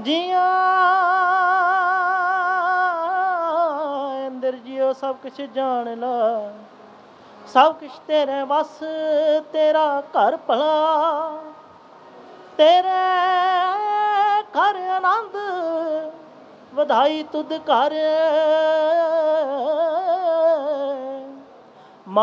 जिया इंद्र जियो सब कुछ जान ला, सब कुछ तेरे बस, तेरा घर भला, तेरे घर आनंद, ਵਧਾਈ ਤੁਧ ਘਰ